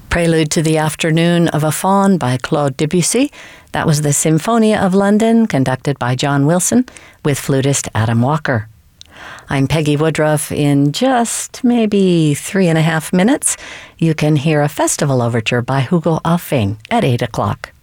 Prelude to the Afternoon of a Faun by Claude Debussy. That was the Symphonia of London, conducted by John Wilson, with flutist Adam Walker. I'm Peggy Woodruff. In just maybe 3.5 minutes, you can hear a festival overture by Hugo Alfvén at 8 o'clock.